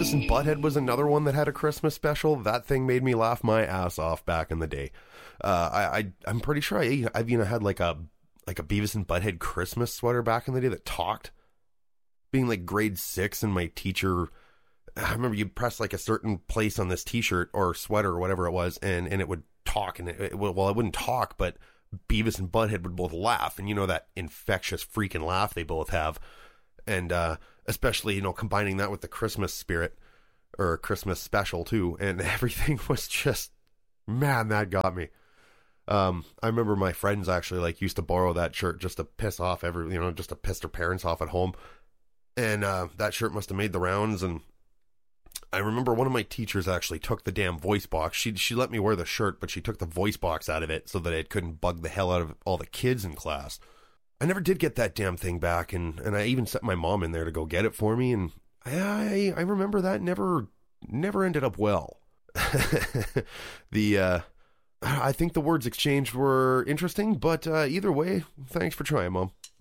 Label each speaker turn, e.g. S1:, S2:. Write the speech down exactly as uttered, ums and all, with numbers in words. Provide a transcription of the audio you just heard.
S1: Beavis and Butthead was another one that had a Christmas special. That thing made me laugh my ass off back in the day. Uh, I, I I'm pretty sure I I've even had like a like a Beavis and Butthead Christmas sweater back in the day that talked. Being like grade six, and my teacher, I remember you press like a certain place on this T-shirt or sweater or whatever it was, and and it would talk, and it, it well it wouldn't talk, but Beavis and Butthead would both laugh, and you know that infectious freaking laugh they both have, and uh, especially, you know, combining that with the Christmas spirit or Christmas special too, and everything was just, man, that got me. Um, I remember my friends actually like used to borrow that shirt just to piss off every, you know, just to piss their parents off at home, and uh, that shirt must have made the rounds. And I remember one of my teachers actually took the damn voice box. She she let me wear the shirt, but she took the voice box out of it so that it couldn't bug the hell out of all the kids in class. I never did get that damn thing back, and, and I even sent my mom in there to go get it for me, and I I remember that never never ended up well. the uh, I think the words exchanged were interesting, but uh, either way, thanks for trying, Mom.